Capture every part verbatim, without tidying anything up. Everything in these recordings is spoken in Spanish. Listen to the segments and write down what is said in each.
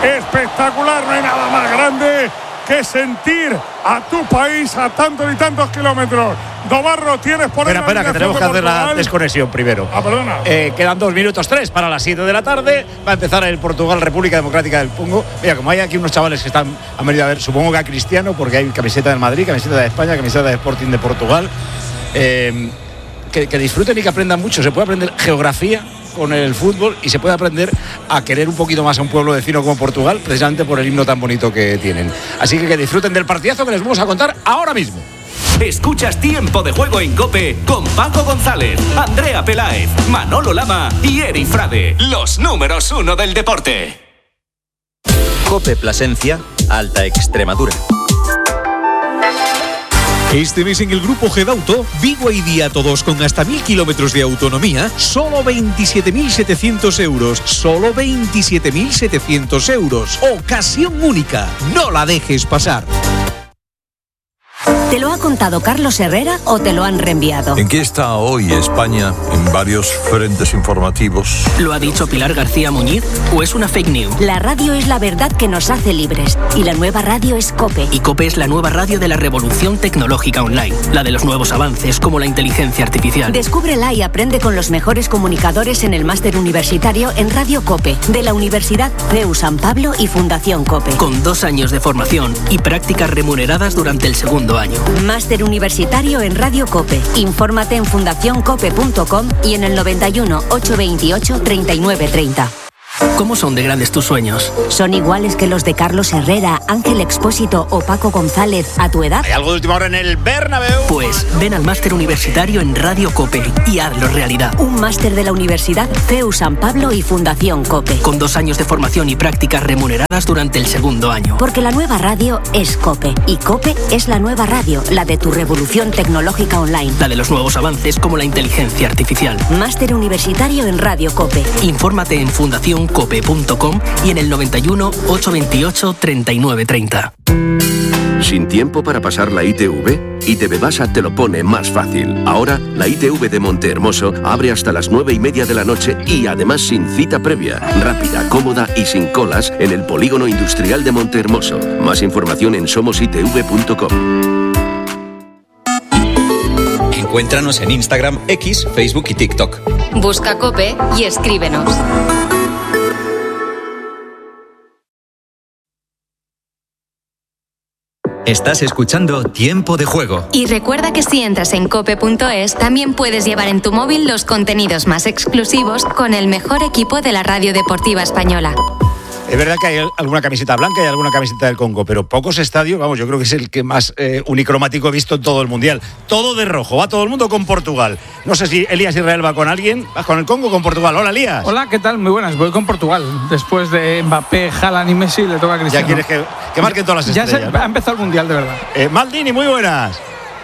espectacular. No hay nada más grande que sentir a tu país a tantos y tantos kilómetros. Dobarro, tienes por ahí. Espera, espera, que tenemos que hacer la desconexión primero. Ah, perdona. Eh, quedan dos minutos tres para las siete de la tarde. Va a empezar el Portugal, República Democrática del Congo. Mira, como hay aquí unos chavales que están, han venido a ver, supongo que a Cristiano, porque hay camiseta del Madrid, camiseta de España, camiseta de Sporting de Portugal. Eh, que, que disfruten y que aprendan mucho. Se puede aprender geografía con el fútbol y se puede aprender a querer un poquito más a un pueblo vecino como Portugal, precisamente por el himno tan bonito que tienen. Así que que disfruten del partidazo que les vamos a contar ahora mismo. Escuchas Tiempo de Juego en COPE con Paco González, Andrea Peláez, Manolo Lama y Eri Frade, los números uno del deporte. COPE Plasencia, Alta Extremadura. Este mes en el grupo Gedauto, Vigo y Día Todos con hasta mil kilómetros de autonomía, solo veintisiete mil setecientos euros. Solo veintisiete mil setecientos euros. Ocasión única. No la dejes pasar. ¿Te lo ha contado Carlos Herrera o te lo han reenviado? ¿En qué está hoy España en varios frentes informativos? ¿Lo ha dicho Pilar García Muñiz o es una fake news? La radio es la verdad que nos hace libres y la nueva radio es COPE. Y COPE es la nueva radio de la revolución tecnológica online, la de los nuevos avances como la inteligencia artificial. Descúbrela y aprende con los mejores comunicadores en el máster universitario en Radio COPE de la Universidad C E U San Pablo y Fundación COPE. Con dos años de formación y prácticas remuneradas durante el segundo año. Máster universitario en Radio COPE. Infórmate en fundación cope punto com y en el noventa y uno, ochocientos veintiocho, treinta y nueve treinta. ¿Cómo son de grandes tus sueños? ¿Son iguales que los de Carlos Herrera, Ángel Expósito o Paco González a tu edad? ¿Hay algo de última hora en el Bernabéu? Pues ven al máster universitario en Radio COPE y hazlo realidad. Un máster de la Universidad C E U San Pablo y Fundación COPE. Con dos años de formación y prácticas remuneradas durante el segundo año. Porque la nueva radio es COPE y COPE es la nueva radio, la de tu revolución tecnológica online. La de los nuevos avances como la inteligencia artificial. Máster universitario en Radio COPE. Infórmate en fundación cope punto com y en el noventa y uno, ochocientos veintiocho, treinta y nueve treinta. ¿Sin tiempo para pasar la I T V? I T V Basa te lo pone más fácil. Ahora, la I T V de Montehermoso abre hasta las nueve y media de la noche y además sin cita previa. Rápida, cómoda y sin colas en el Polígono Industrial de Montehermoso. Más información en somos i t v punto com. Encuéntranos en Instagram, X, Facebook y TikTok. Busca COPE y escríbenos. Estás escuchando Tiempo de Juego. Y recuerda que si entras en cope punto es, también puedes llevar en tu móvil los contenidos más exclusivos con el mejor equipo de la radio deportiva española. Es verdad que hay alguna camiseta blanca y alguna camiseta del Congo, pero pocos estadios, vamos, yo creo que es el que más eh, unicromático he visto en todo el Mundial. Todo de rojo, va todo el mundo con Portugal. No sé si Elías Israel va con alguien, ¿vas con el Congo o con Portugal? Hola, Elías. Hola, ¿qué tal? Muy buenas, voy con Portugal. Después de Mbappé, Haaland y Messi, le toca a Cristiano. Ya quieres que, que marquen todas las ya estrellas. Ya ¿no? ha empezado el Mundial, de verdad. Eh, Maldini, muy buenas.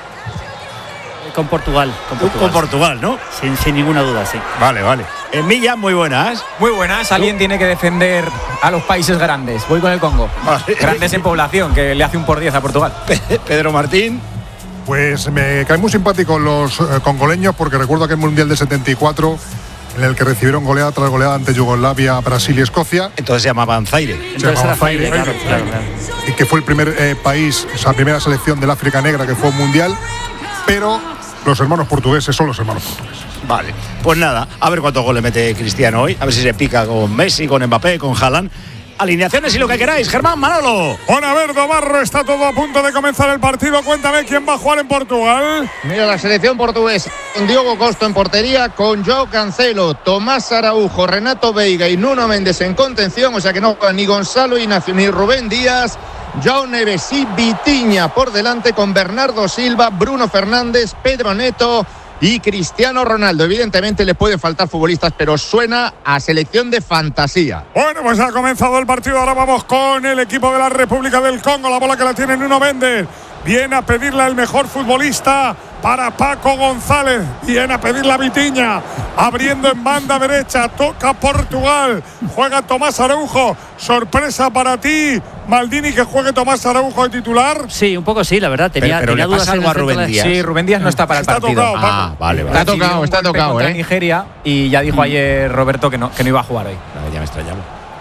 Con Portugal, con Portugal. Con Portugal, ¿no? Sin, sin ninguna duda, sí. Vale, vale. En Milla, muy buenas. Muy buenas. Alguien ¿Tú? tiene que defender a los países grandes. Voy con el Congo. Vale. Grandes en población, que le hace un por diez a Portugal. Pedro Martín. Pues me caen muy simpáticos los eh, congoleños, porque recuerdo aquel Mundial de setenta y cuatro en el que recibieron goleada tras goleada ante Yugoslavia, Brasil y Escocia. Entonces se llamaban Zaire. Se Entonces llamaba Zaire, Zaire, claro, claro, claro. Y que fue el primer eh, país, o sea, primera selección del África Negra que fue un Mundial, pero los hermanos portugueses son los hermanos portugueses. Vale, pues nada, a ver cuántos goles mete Cristiano hoy, a ver si se pica con Messi, con Mbappé, con Haaland. Alineaciones y lo que queráis, Germán, Manolo. Bueno, a ver, Dobarro, está todo a punto de comenzar el partido. Cuéntame quién va a jugar en Portugal. Mira, la selección portuguesa con Diogo Costa en portería, con João Cancelo, Tomás Araújo, Renato Veiga y Nuno Méndez en contención, o sea que no juegan ni Gonzalo Ignacio ni Rubén Díaz. João Neves y Vitinha por delante, con Bernardo Silva, Bruno Fernández, Pedro Neto y Cristiano Ronaldo. Evidentemente le pueden faltar futbolistas, pero suena a selección de fantasía. Bueno, pues ha comenzado el partido. Ahora vamos con el equipo de la República del Congo. La bola que la tiene Nuno Méndez. Viene a pedirle al mejor futbolista para Paco González. Viene a pedirle a Vitinha. Abriendo en banda derecha. Toca Portugal. Juega Tomás Araújo. Sorpresa para ti, Maldini, que juegue Tomás Araújo de titular. Sí, un poco sí, la verdad. Tenía, pero, pero tenía le dudas pasa algo a Rubén Díaz. Sí, Rubén Díaz no está para el está partido. Tocado, ah, vale, vale. Está tocado, está tocado, contra ¿eh? Nigeria, y ya dijo ayer Roberto que no, que no iba a jugar hoy. Vale, ya me extrañaba.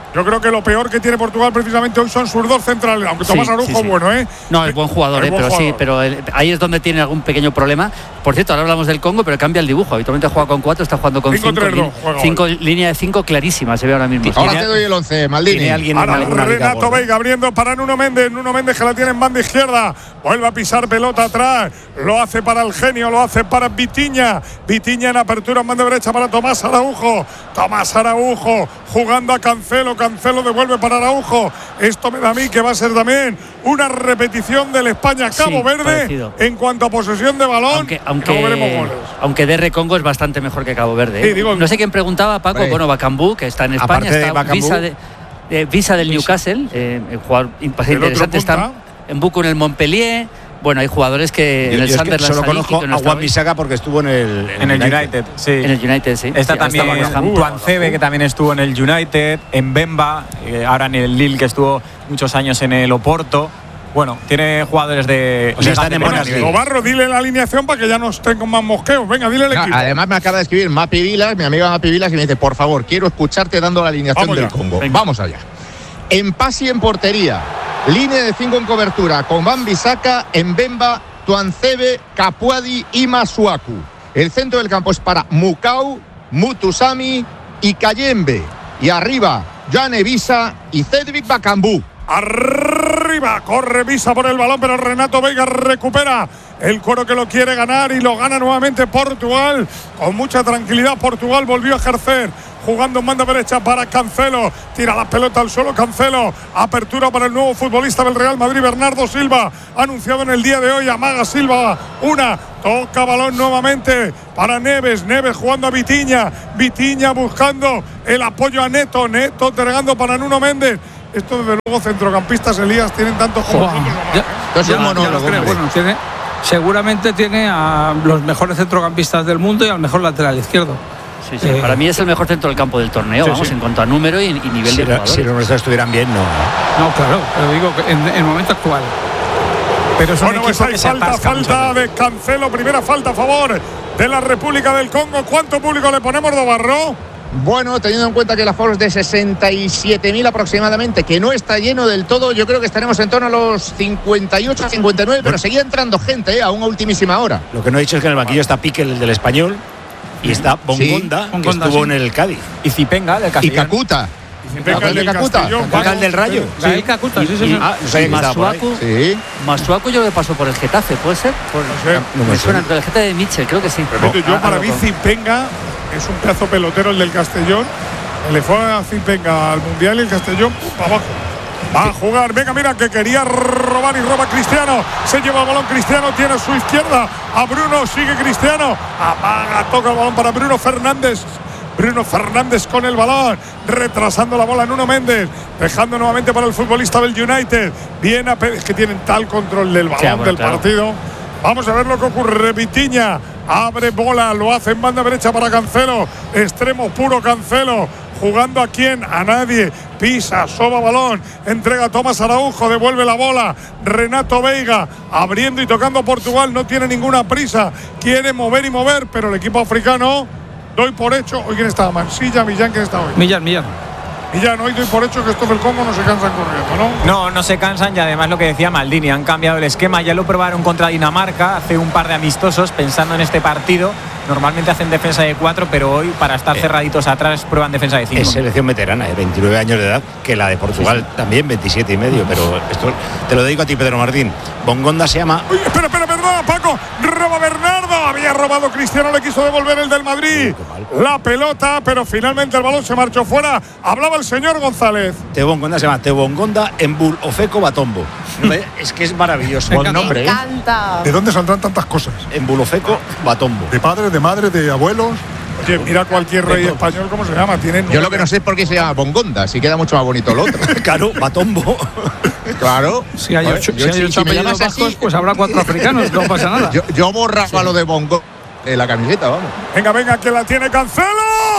Yo creo que lo peor que tiene Portugal precisamente hoy son sus dos centrales, aunque Tomás Sí, Araujo, sí, sí. bueno, ¿eh? No, es buen jugador, Es eh, buen pero jugador. sí, pero el- ahí es donde tiene algún pequeño problema. Por cierto, ahora hablamos del Congo, pero cambia el dibujo. Habitualmente juega con cuatro, está jugando con cinco cinco. tres dos, lin- juega cinco hoy. línea de cinco clarísima, se ve ahora mismo. Ahora te doy el once, Maldini. ¿Tiene alguien Ahora en alguna liga Renato gorda? Veiga abriendo para Nuno Méndez. Nuno Méndez que la tiene en banda izquierda. Vuelve a pisar pelota atrás. Lo hace para el genio, lo hace para Vitinha. Vitinha en apertura en banda derecha para Tomás Araujo. Tomás Araujo jugando a Cancelo. Cancelo devuelve para Araujo. Esto me da a mí que va a ser también una repetición del España-Cabo Sí, Verde parecido. en cuanto a posesión de balón. Aunque, aunque, Luego veremos goles. aunque D R Congo es bastante mejor que Cabo Verde. ¿eh? Sí, digo- no sé quién preguntaba, Paco. Hombre. Bueno, Bacambú, que está en España, Aparte de está Bakambu. visa, de, de- visa del Newcastle, eh, el jugador ¿El otro interesante. punta? Está en Buco en el Montpellier. Bueno, hay jugadores que Yo, en el yo es que Sunderland solo está conozco Iki, que no a está Juan hoy. Bisaca porque estuvo en el, En el United, sí. En el United, sí. Está Sí, también ahora está West Ham. Tuancebe, que también estuvo en el United, en Bemba, eh, ahora en el Lille, que estuvo muchos años en el Oporto. Bueno, tiene jugadores de. O sea, ligas están de en primer buenas nivel. ligas. Novarro, dile la alineación para que ya no estén con más mosqueos. Venga, dile el Ah, equipo. además me acaba de escribir Mapi Vilas, mi amiga Mapi Vilas, y me dice, por favor, quiero escucharte dando la alineación Vamos del ya. Congo. Venga. Vamos allá. En Pasi en portería. Línea de cinco en cobertura con Van Bissaka, Mbemba, Tuancebe, Capuadi y Masuaku. El centro del campo es para Mukau, Mutusami y Kayembe. Y arriba, Jan Evisa y Cedric Bakambu. Arriba, corre Visa por el balón, pero Renato Veiga recupera el cuero que lo quiere ganar y lo gana nuevamente Portugal. Con mucha tranquilidad, Portugal volvió a ejercer, jugando en banda derecha para Cancelo. Tira la pelota al suelo, Cancelo. Apertura para el nuevo futbolista del Real Madrid, Bernardo Silva. Anunciado en el día de hoy, amaga Silva. Una, toca balón nuevamente para Neves. Neves jugando a Vitinha. Vitinha buscando el apoyo a Neto. Neto entregando para Nuno Méndez. Esto, desde luego, centrocampistas, Elías, tienen tantos como Buah, nosotros. ya- Esto es ya- un ya monólogo, lo creo. hombre. Bueno, tiene, seguramente tiene a los mejores centrocampistas del mundo y al mejor lateral izquierdo. Sí, sí. Eh, Para mí es el mejor centro del campo del torneo, sí, vamos, sí. en cuanto a número y, y nivel Si, de lo- jugadores. si los nuestros estuvieran bien, no. No, claro, pero digo que en en el momento actual. Pero es un Bueno, pues equipo hay que se falta, atasca muchas falta veces. de Cancelo, primera falta a favor de la República del Congo. ¿Cuánto público le ponemos, Dobarro? Bueno, teniendo en cuenta que la aforo es de sesenta y siete mil aproximadamente, que no está lleno del todo, yo creo que estaremos en torno a los cincuenta y ocho, cincuenta y nueve, pero seguía entrando gente, ¿eh? Aún a ultimísima hora. Lo que no he dicho es que en el banquillo está Pique, el del Español, y está Bongonda, que Bongonda, estuvo sí. en el Cádiz. Y Zipenga, del Y Castellón. Cacuta. Venga, el de del Cacuta. Castellón, Cacuta, el del Rayo. Gael Kakuta, sí, sí, sí. Ah, no sabía que estaba por ahí. Masuaku, Sí. Masuaku yo creo que pasó por el Getafe, ¿puede ser? Por, sé. No me me suena, suena. entre el Getafe de Mitchell, creo que sí. Repito, yo Ah, para ah, mí no, Zipenga es un pedazo pelotero, el del Castellón. Le fue a Zipenga al Mundial y el Castellón pum, para abajo. Va a jugar, venga, mira, que quería robar y roba Cristiano. Se lleva el balón Cristiano, tiene a su izquierda a Bruno, sigue Cristiano. Amaga, toca el balón para Bruno Fernández. Bruno Fernández con el balón, retrasando la bola Nuno Méndez, dejando nuevamente para el futbolista del United. Viene a pe- es que tienen tal control del balón, Sí, bueno, del claro. partido. Vamos a ver lo que ocurre. Vitinha abre bola, lo hace en banda derecha para Cancelo. Extremo puro Cancelo. Jugando a quién, a nadie. Pisa, soba balón. Entrega a Tomás Araujo, devuelve la bola. Renato Veiga abriendo y tocando a Portugal. No tiene ninguna prisa. Quiere mover y mover, pero el equipo africano, doy por hecho. Hoy quién está, Mansilla, Millán, ¿quién está hoy? Millán, Millán. Millán, hoy doy por hecho que estos del Congo no se cansan corriendo, ¿no? No, no se cansan y además lo que decía Maldini, han cambiado el esquema, ya lo probaron contra Dinamarca hace un par de amistosos pensando en este partido. Normalmente hacen defensa de cuatro, pero hoy para estar Eh. cerraditos atrás prueban defensa de cinco. Es selección veterana, de veintinueve años de edad, que la de Portugal también, veintisiete y medio. Pero esto te lo dedico a ti, Pedro Martín. Bongonda se llama. Uy, espera, espera, perdona, Paco. Roba Bernardo. Había robado Cristiano, le quiso devolver el del Madrid. La pelota, pero finalmente el balón se marchó fuera. Hablaba el señor González. Teo Bongonda se llama Teo Bongonda en Bul Ofeco Batombo. Es que es maravilloso. Buen nombre, ¿eh? encanta. ¿De dónde saldrán tantas cosas? En Bulofeco Batombo. ¿De padres, de madres, de abuelos? Oye, mira cualquier rey español cómo se llama. Tienen Yo lo que no sé es por qué se llama Bongonda, así queda mucho más bonito lo otro. Claro, Batombo. Claro. Si hay Joder, ocho, yo si hay si- ocho si me apellidos llamas así- vascos, pues habrá cuatro africanos, no pasa nada. Yo, yo borraba lo de Bongo de la camiseta, vamos. Venga, venga, que la tiene Cancelo.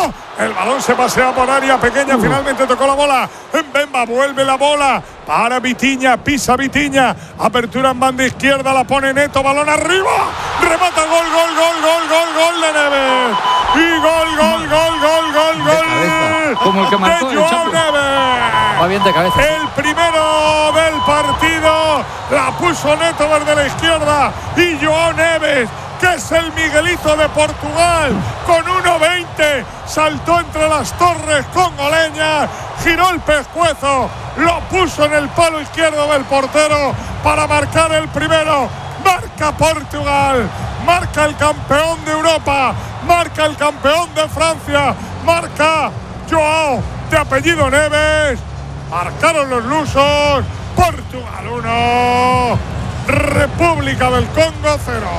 El balón se pasea por área pequeña. Uh. Finalmente tocó la bola. En Bemba vuelve la bola para Vitinha. Pisa Vitinha. Apertura en banda izquierda. La pone Neto. Balón arriba. Remata. Gol, gol, gol, gol, gol, gol de Neves. Y gol, gol, gol, gol, gol, gol. Como el que marcó de el Joao Chapo. Neves. Va bien de cabeza. El primero del partido la puso Neto desde la izquierda y João Neves, que es el Miguelito de Portugal, con uno veinte, saltó entre las torres congoleñas, giró el pescuezo, lo puso en el palo izquierdo del portero para marcar el primero. Marca Portugal, marca el campeón de Europa, marca el campeón de Francia, marca João, de apellido Neves. Marcaron los lusos. Portugal uno, República del Congo cero.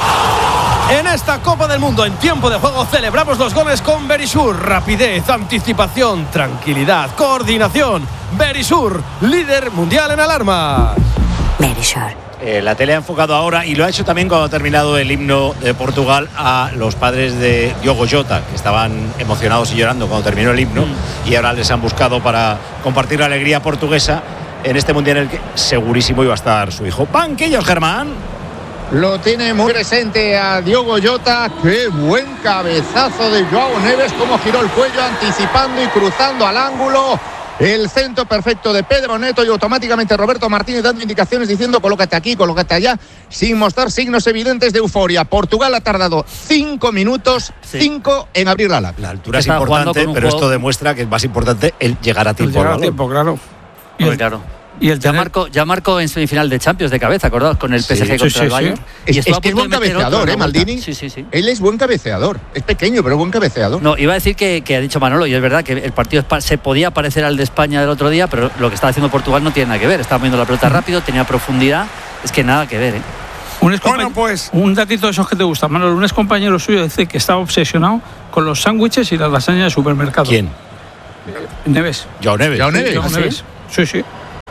En esta Copa del Mundo, en tiempo de juego, celebramos los goles con Verisur. Rapidez, anticipación, tranquilidad, coordinación. Verisur, líder mundial en alarmas. Verisur. Eh, la tele ha enfocado ahora, y lo ha hecho también cuando ha terminado el himno de Portugal, a los padres de Diogo Jota, que estaban emocionados y llorando cuando terminó el himno, mm. y ahora les han buscado para compartir la alegría portuguesa en este mundial en el que segurísimo iba a estar su hijo. Banquillos, Germán. Lo tiene muy presente a Diogo Jota. Qué buen cabezazo de João Neves, cómo giró el cuello anticipando y cruzando al ángulo. El centro perfecto de Pedro Neto, y automáticamente Roberto Martínez dando indicaciones diciendo colócate aquí, colócate allá, sin mostrar signos evidentes de euforia. Portugal ha tardado cinco minutos, sí. cinco en abrir la lata. La altura es importante, pero juego... esto demuestra que es más importante el llegar a tiempo. El llegar a tiempo, claro. Y el, claro. Y el ya, marcó, ya marcó en semifinal de Champions de cabeza, acordaos, con el P S G sí, contra sí, el Bayern. Sí. Es, es que es buen cabeceador, ¿eh, Maldini? Sí, sí, sí. Él es buen cabeceador. Es pequeño, pero buen cabeceador. No, iba a decir que, que ha dicho Manolo, y es verdad que el partido se podía parecer al de España del otro día, pero lo que estaba haciendo Portugal no tiene nada que ver. Estaba moviendo la pelota rápido, tenía profundidad. Es que nada que ver, ¿eh? Un, bueno, pues. Un datito de esos que te gustan, Manolo. Un ex compañero suyo dice que estaba obsesionado con los sándwiches y las lasañas de supermercado. ¿Quién? Neves. João Neves. João Neves. João Neves. Sí, sí.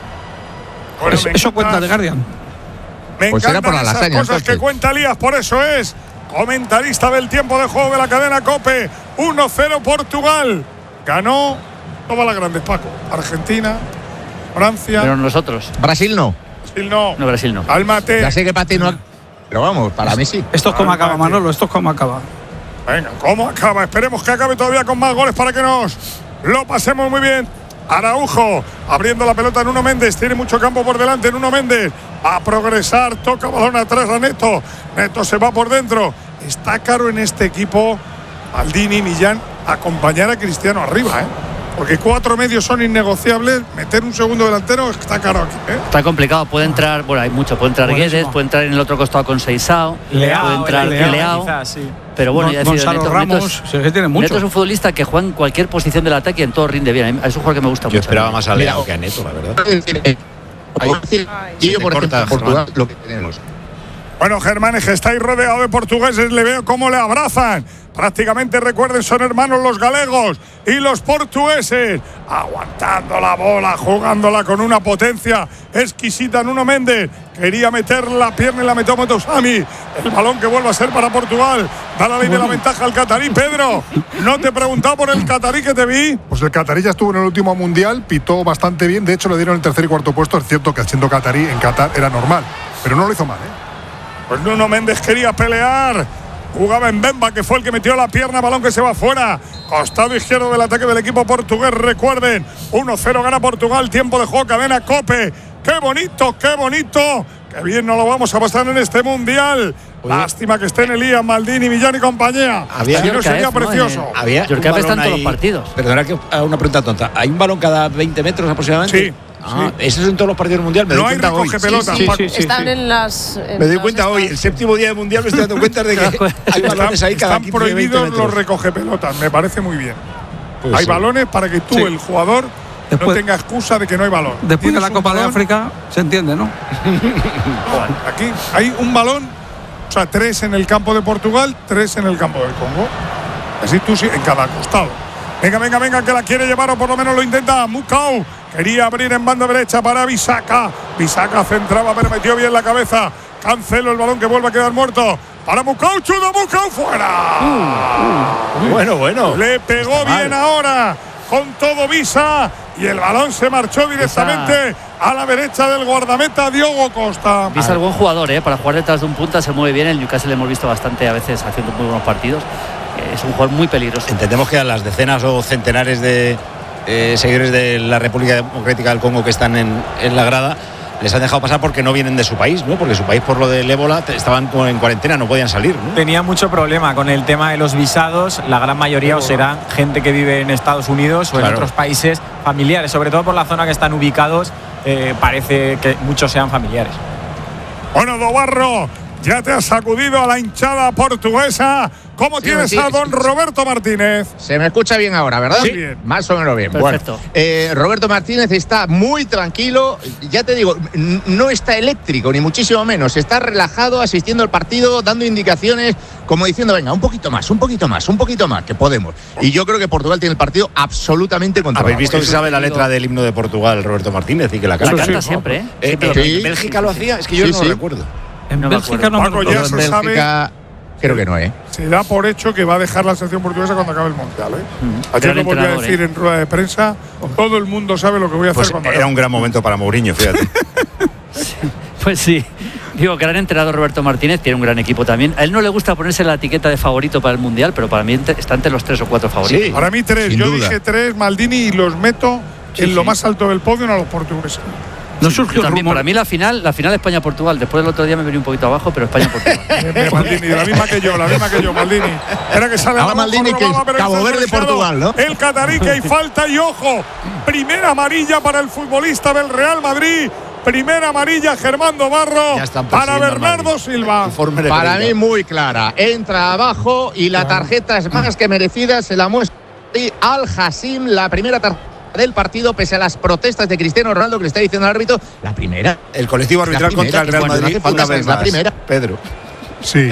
Bueno, es, eso cuenta de Guardian. Me pues encantan por la esas lasaña, cosas entonces. Que cuenta Elías, por eso es comentarista del tiempo de juego de la cadena COPE. uno cero Portugal. Ganó todas las grandes, Paco. Argentina, Francia. Pero nosotros. Brasil no. Brasil no. No, Brasil no. Cálmate. Ya sé que para ti no. Pero vamos, para mí sí. Esto es como acaba, Manolo. Esto es como acaba. Venga, ¿cómo acaba? Esperemos que acabe todavía con más goles para que nos lo pasemos muy bien. Araujo abriendo la pelota. Nuno Méndez tiene mucho campo por delante. Nuno Méndez a progresar, toca balón atrás a Neto. Neto se va por dentro. Está caro en este equipo, Maldini, Millán, acompañar a Cristiano arriba, ¿eh? Porque cuatro medios son innegociables. Meter un segundo delantero está caro aquí, ¿eh? Está complicado. Puede entrar, bueno, hay mucho. Puede entrar Guedes, puede entrar en el otro costado con Seisao, Leao, puede entrar Leao, Leao. Quizás, sí. Pero bueno, ya Gonzalo Neto, Ramos, Neto, es, se tiene mucho. Neto es un futbolista que juega en cualquier posición del ataque y en todo rinde bien. Es un jugador que me gusta Yo mucho. Yo esperaba más a Leao que a Neto, la verdad. Y yo, por ejemplo, Portugal, lo que tenemos. Bueno, Germán, es que estáis rodeado de portugueses, le veo cómo le abrazan. Prácticamente, recuerden, son hermanos los galegos y los portugueses. Aguantando la bola, jugándola con una potencia exquisita. Nuno Méndez quería meter la pierna y la metió Motosami. El balón que vuelve a ser para Portugal. Da la ley de la ventaja al catarí. Pedro, no te he preguntado por el catarí que te vi. Pues el catarí ya estuvo en el último mundial, pitó bastante bien. De hecho, le dieron el tercer y cuarto puesto. Es cierto que siendo catarí en Qatar era normal, pero no lo hizo mal, ¿eh? Pues Nuno Méndez quería pelear. Jugaba en Bemba, que fue el que metió la pierna, balón que se va fuera. Costado izquierdo del ataque del equipo portugués. Recuerden, uno cero gana Portugal. Tiempo de juego, cadena COPE. ¡Qué bonito, qué bonito! ¡Qué bien nos lo vamos a pasar en este mundial! Oye. Lástima que estén Elías, Maldini, Millán y compañía. Había, si no sería precioso. ¿no? Había Yorka está en todos los partidos. Perdona que una pregunta tonta. ¿Hay un balón cada veinte metros aproximadamente? Sí. Ah, sí. Eso es en todos los partidos del mundial. Me no doy hay cuenta recoge hoy. pelotas. Sí, sí, sí, sí, Están sí. en las. En me doy las cuenta estas. hoy, el séptimo día del mundial, me estoy dando cuenta de que hay balones ahí cada Están prohibidos los recoge pelotas. Me parece muy bien. Pues hay sí. balones para que tú, sí. el jugador, después, no tenga excusa de que no hay balón. Después de la Copa balón? de África, se entiende, ¿no? no aquí hay un balón, o sea, tres en el campo de Portugal, tres en el campo del Congo. Así tú sí, en cada costado. Venga, venga, venga, que la quiere llevar o por lo menos lo intenta. Mukau quería abrir en banda derecha para Bisaca. Bisaca centraba, pero metió bien la cabeza. Cancelo el balón que vuelve a quedar muerto. Para Mukau, chuda Mukau fuera. Uh, uh, bueno, bueno. Le pegó bien ahora con todo Visa y el balón se marchó directamente Visa a la derecha del guardameta Diogo Costa. Visa es buen jugador, ¿eh? Para jugar detrás de un punta se mueve bien. El Newcastle le hemos visto bastante a veces haciendo muy buenos partidos. Es un jugador muy peligroso. Entendemos que a las decenas o centenares de eh, seguidores de la República Democrática del Congo que están en, en la grada les han dejado pasar porque no vienen de su país, ¿no? Porque su país, por lo del ébola, estaban en cuarentena, no podían salir, ¿no? Tenía mucho problema con el tema de los visados. La gran mayoría o serán gente que vive en Estados Unidos o claro. en otros países familiares, sobre todo por la zona que están ubicados. Eh, parece que muchos sean familiares. Bueno, Dobarro, ya te has sacudido a la hinchada portuguesa. ¿Cómo sí, tienes sí, a don Roberto Martínez? Se me escucha bien ahora, ¿verdad? Sí, bien. Más o menos bien. Perfecto. Bueno, eh, Roberto Martínez está muy tranquilo. Ya te digo, no está eléctrico, ni muchísimo menos. Está relajado, asistiendo al partido, dando indicaciones, como diciendo, venga, un poquito más, un poquito más, un poquito más, que podemos. Y yo creo que Portugal tiene el partido absolutamente controlado. Habéis visto que sabe la letra del himno de Portugal, Roberto Martínez, y que la canta, la canta siempre, ¿eh? eh, siempre eh ¿En Bélgica lo hacía? Es que yo sí, no sí. lo recuerdo. En no Bélgica no me Paco, ya en se Bélgica, sabe. Creo que no, ¿eh? Se da por hecho que va a dejar la selección portuguesa cuando acabe el Mundial, ¿eh? Mm. Ayer lo volví a entrenador, decir ¿eh? en rueda de prensa. Todo el mundo sabe lo que voy a hacer Pues cuando era acabe. un gran momento para Mourinho, fíjate. Pues sí. Digo, gran entrenador Roberto Martínez, tiene un gran equipo también. A él no le gusta ponerse la etiqueta de favorito para el Mundial, pero para mí está entre los tres o cuatro favoritos. Sí. Para mí tres. Sin Yo duda. dije tres, Maldini, y los meto Sí, en lo sí. más alto del podio a los portugueses. No Sí, surgió yo también, rumor. para mí la final, la final España-Portugal. Después del otro día me venía un poquito abajo, pero España-Portugal. Bien, bien, Maldini, la misma que yo, la misma que yo, Maldini. Era que sale Ahora Maldini, que es Cabo Verde, Portugal, ¿no? El catarí, que hay falta y ojo. Primera amarilla para el futbolista del Real Madrid. Primera amarilla, Germán Dobarro, Ya están para persiguiendo al Bernardo Madrid. Silva. Informe de Para Pereira. mí muy clara. Entra abajo y la tarjeta es más que merecida. Se la muestra Al Hassim, la primera tarjeta del partido, pese a las protestas de Cristiano Ronaldo, que le está diciendo al árbitro. La primera. El colectivo arbitral La contra el primera, Real cuando Madrid, hace falta, una es vez la más. primera. Pedro. Sí.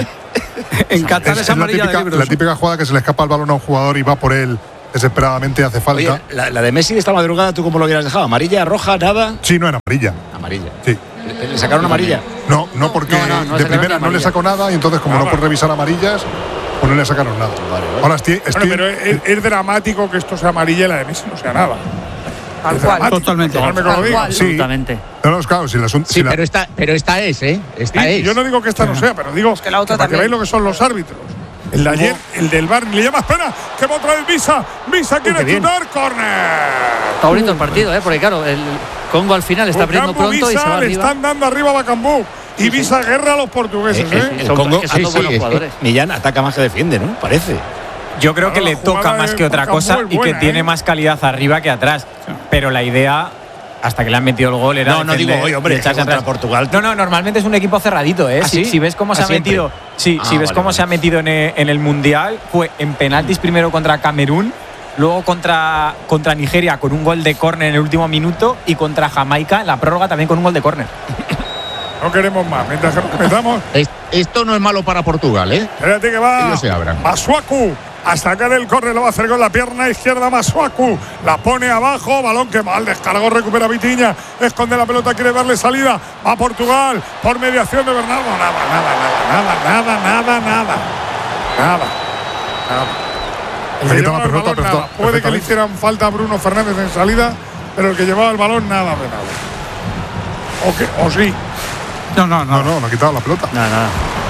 En Qatar Es, es es la, amarilla típica, de libros. la típica jugada que se le escapa el balón a un jugador y va por él desesperadamente, hace falta. Oye, la, la de Messi de esta madrugada, ¿tú cómo lo hubieras dejado? ¿Amarilla, roja, nada? Sí, no era amarilla. Amarilla. Sí. ¿Le, le sacaron amarilla? No, no, porque No, no, no de sacaron primera ni no le amarilla. sacó nada y entonces, como Nada. no puede revisar amarillas, pues no le sacaron nada. Vale, vale. Ahora estoy. estoy Bueno, pero es, es dramático que esto sea amarilla y la de Messi no sea nada. Tal Es cual. dramático, Totalmente. perdonadme que lo Tal diga. cual. Sí. Absolutamente. No, no, claro, si el asunto. Sí, si la- pero esta, pero esta es, ¿eh? Esta Y es. yo no digo que esta no sea, pero digo que la otra para que también. veáis lo que son los árbitros. El de ayer, el del Bar, le llama, espera, que va otra vez Visa. Visa quiere qué bien. chutar, córner. Está bonito el partido, ¿eh? Porque claro, el Congo al final está perdiendo Ocampo, pronto y Visa, se va le arriba. están dando arriba a Bacambú. Y Visa guerra a los portugueses, Eh, ¿eh? el Son- Congo, que son sí, dos sí, buenos es que- jugadores. Millán ataca más que defiende, ¿no? Parece. Yo creo que Claro, le la toca jugada más de que otra Bacambú cosa es y que buena, tiene ¿eh? más calidad arriba que atrás. Pero la idea, hasta que le han metido el gol, era. No, no defender digo hoy, hombre, y echarse contra atrás. Portugal. No, no, normalmente es un equipo cerradito, ¿eh? ¿Ah, si, sí? si ves cómo se ¿Ah, ha siempre? metido. Sí, Ah, si ves vale, cómo vale. se ha metido en el, en el Mundial, fue en penaltis primero contra Camerún, luego contra, contra Nigeria con un gol de córner en el último minuto y contra Jamaica en la prórroga también con un gol de córner. No queremos más. Mientras que nos metamos, Es- Esto no es malo para Portugal, ¿eh? espérate que va. Ellos se abran. Masuaku. Hasta acá del córner lo va a hacer con la pierna izquierda Masuaku. La pone abajo. Balón que mal descargó. Recupera Vitiña. Esconde la pelota. Quiere darle salida a Portugal. Por mediación de Bernardo. Nada, nada, nada, nada, nada, nada. Nada. Nada. El Le que quitaba llevaba el pelota, balón, pero nada. Puede que le perfectamente. hicieran falta a Bruno Fernández en salida, pero el que llevaba el balón, nada de nada. O, que, o sí. No, no, No, no. no, no ha quitado la pelota. Nada, nada.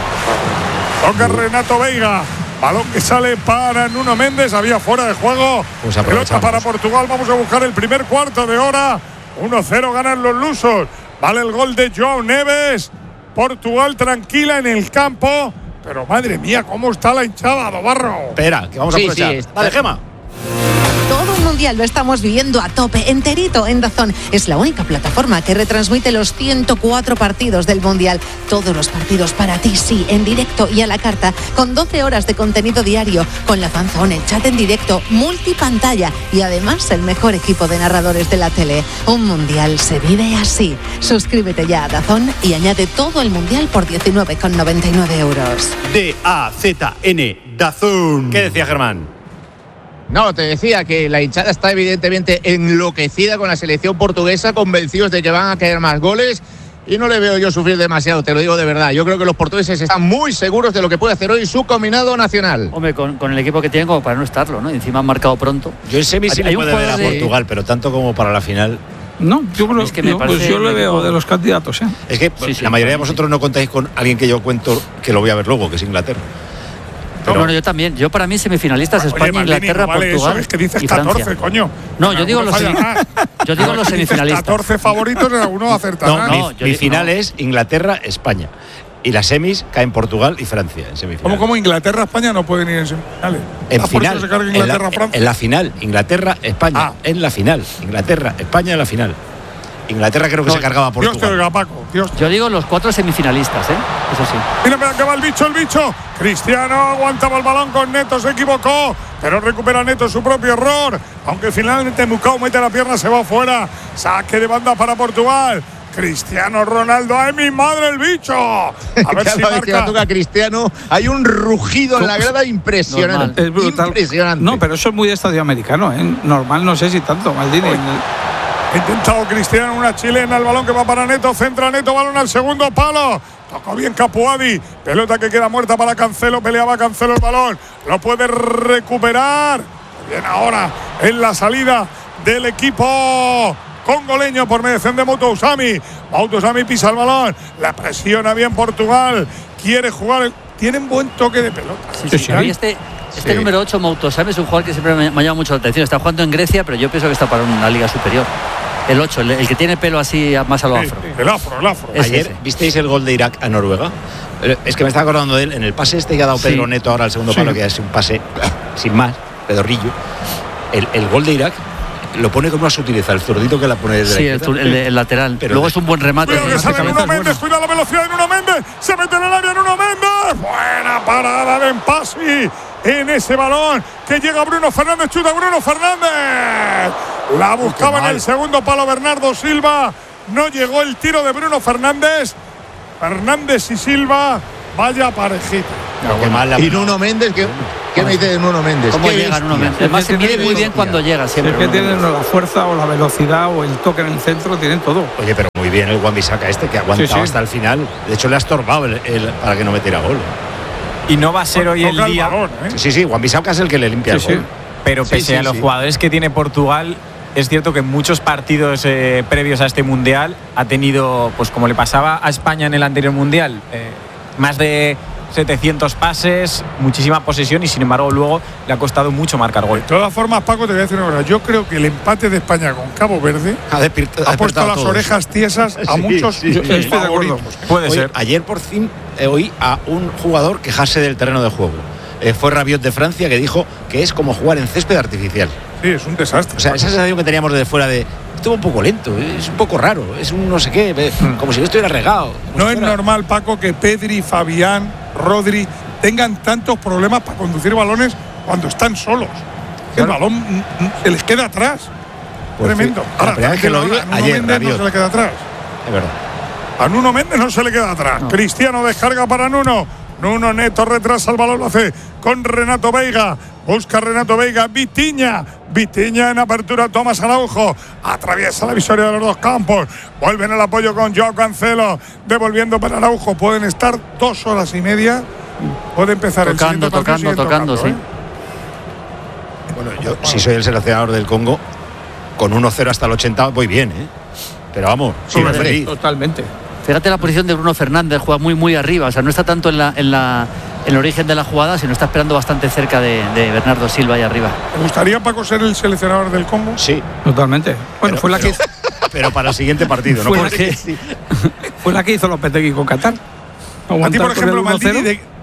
Toca Renato Veiga. Balón que sale para Nuno Méndez. Había fuera de juego. Pues Pelota aprovechamos. para Portugal. Vamos a buscar el primer cuarto de hora. uno cero ganan los lusos. Vale el gol de Joao Neves. Portugal tranquila en el campo. Pero madre mía, cómo está la hinchada, Dobarro. Espera, que vamos a Sí, aprovechar. sí, está- Dale, Gema. Todo un mundial lo estamos viviendo a tope, enterito en DAZN. Es la única plataforma que retransmite los ciento cuatro partidos del mundial. Todos los partidos para ti, sí, en directo y a la carta, con doce horas de contenido diario, con la fanzone, el chat en directo, multipantalla y además el mejor equipo de narradores de la tele. Un mundial se vive así. Suscríbete ya a DAZN y añade todo el mundial por diecinueve con noventa y nueve euros. D A Z N, DAZN. ¿Qué decía Germán? No, te decía que la hinchada está evidentemente enloquecida con la selección portuguesa, convencidos de que van a caer más goles. Y no le veo yo sufrir demasiado, te lo digo de verdad. Yo creo que los portugueses están muy seguros de lo que puede hacer hoy su combinado nacional. Hombre, con, con el equipo que tienen como para no estarlo, ¿no? Y encima han marcado pronto. Yo en semi sí Hay me un puede ver a jugador de- Portugal, pero tanto como para la final. No, yo creo Es que me yo, pues parece yo le un veo equipo- de los candidatos, ¿eh? Es que Sí, sí, la mayoría de sí. vosotros no contáis con alguien que yo cuento que lo voy a ver luego, que es Inglaterra. Pero bueno, yo también. Yo para mí semifinalistas Oye, España, Maldini, Inglaterra, no vale Portugal eso, es que dices y Francia. catorce, coño. No, yo digo, los, falla más. yo digo No, los es que dices semifinalistas. catorce favoritos en algunos acertarán. No, mi, mi final es Inglaterra-España. Y las semis caen Portugal y Francia en semifinales. ¿Cómo, cómo Inglaterra, España no pueden ir en semifinales? En Ah, por final, eso se carga en, Inglaterra, la, Francia. en la final, Inglaterra, España, Ah. en la final. Inglaterra, España en la final. Inglaterra creo que No, se cargaba a Dios te Portugal. oiga, Paco. Dios te- Yo digo los cuatro semifinalistas, ¿eh? Eso sí. Mira, mira que va el bicho, el bicho. Cristiano aguantaba el balón con Neto, se equivocó, pero recupera Neto su propio error. Aunque finalmente Mukau mete la pierna, se va fuera. Saque de banda para Portugal. Cristiano Ronaldo, ¡ay mi madre el bicho! A ver Cada si vez que la marca. toca Cristiano hay un rugido en la grada impresionante. Es brutal. Impresionante. No, pero eso es muy de estadio americano, ¿eh? Normal no sé si tanto, Maldini. Ha intentado Cristiano, una chilena, el balón que va para Neto, centra Neto, balón al segundo palo. Tocó bien Capuadi, pelota que queda muerta para Cancelo, peleaba Cancelo el balón, lo puede recuperar. Bien ahora en la salida del equipo congoleño por mediación de Moutoussamy. Moutoussamy pisa el balón, la presiona bien Portugal, quiere jugar, tienen buen toque de pelota. Sí, sí, a mí este, este Sí. número ocho, Moutoussamy, es un jugador que siempre me, me ha llamado mucho la atención. Está jugando en Grecia, pero yo pienso que está para una liga superior. El ocho, el, el que tiene pelo así más a lo Sí, afro. sí, el afro, el afro. Es Ayer, ese. ¿visteis el gol de Irak a Noruega? Eh, Es que me estaba acordando de él en el pase este que ha dado Pedro Sí. Neto ahora al segundo Sí. palo, que es un pase sin más, pedorrillo. El, el gol de Irak lo pone con una sutileza, el zurdito que la pone desde Sí, la el, izquierda. el- el lateral. Pero Luego de- es un buen remate. Cuidado que Remate sale cabeza Nuno es Méndez, bueno. cuidado la velocidad de Nuno Méndez, se mete en el área Nuno Méndez, buena parada de Empasi en ese balón que llega Bruno Fernández, chuta Bruno Fernández, la buscaba en el segundo palo Bernardo Silva, no llegó el tiro de Bruno Fernández, Fernández y Silva, vaya parejita. Pero qué mal la- Y Nuno Méndez, ¿qué, qué me dice de Nuno Méndez? ¿Cómo Qué llega bestia. Nuno Méndez? Además, se mide muy bien cuando llega siempre. Es que Nuno tienen Méndez. la fuerza o la velocidad o el toque en el centro, tienen todo. Oye, pero muy bien el Wan-Bissaka este, que ha aguantado Sí, sí. hasta el final. De hecho, le ha estorbado el- el- para que no metiera gol. Y no va a ser hoy el Toca el día. balón, ¿eh? Sí, sí, Wan-Bissaka es el que le limpia Sí, el sí. gol. Pero Sí, pese sí, a los sí. jugadores que tiene Portugal, es cierto que en muchos partidos eh, previos a este mundial ha tenido, pues como le pasaba a España en el anterior mundial, eh, más de setecientos pases, muchísima posesión y sin embargo luego le ha costado mucho marcar gol. De todas formas, Paco, te voy a decir una cosa. Yo creo que el empate de España con Cabo Verde Ha, despirt- ha puesto despertado las a todos. orejas tiesas a Sí, muchos sí, sí. Estoy de acuerdo. favoritos. Puede Oye, ser. ayer por fin eh, oí a un jugador quejarse del terreno de juego. Eh, fue Rabiot de Francia, que dijo que es como jugar en césped artificial. Sí, es un desastre. O sea, esa sensación que teníamos desde fuera de estuvo un poco lento, es un poco raro, es un no sé qué, eh, como si no estuviera regado. como No si es fuera- normal, Paco, que Pedri, Fabián, Rodri tengan tantos problemas para conducir balones cuando están solos. El Claro. balón mm, mm, se les queda atrás. Pues Tremendo. sí, la primera vez que lo también vi a Nuno ayer, Méndez no Rabiot. se le queda atrás. Es verdad. A Nuno Méndez no se le queda atrás. Cristiano descarga para Nuno. Nuno Neto retrasa el balón, lo hace con Renato Veiga. Busca Renato Veiga. Vitiña. Vitiña en apertura. Tomás Araujo. Atraviesa la visoria de los dos campos. Vuelven el apoyo con Joao Cancelo. Devolviendo para Araujo. Pueden estar dos horas y media. Puede empezar el Tocando, siguiente partido, tocando, siguen tocando, sí. ¿eh? Bueno, yo si soy el seleccionador del Congo, con uno cero hasta el ochenta voy bien, ¿eh? Pero vamos, sí, Hombre, feliz. Totalmente. Fíjate la posición de Bruno Fernández, juega muy muy arriba, o sea, no está tanto en la en la en el origen de la jugada, sino está esperando bastante cerca de, de Bernardo Silva ahí arriba. ¿Te gustaría, Paco, ser el seleccionador del Congo? Sí. Totalmente. Bueno, Pero- fue la pero- que Pero para el siguiente partido, ¿no? Fue la Porque- que- fue la que hizo Lopetegui con Qatar. A ti, Aguantar por con ejemplo, el uno cero. Maldini, de,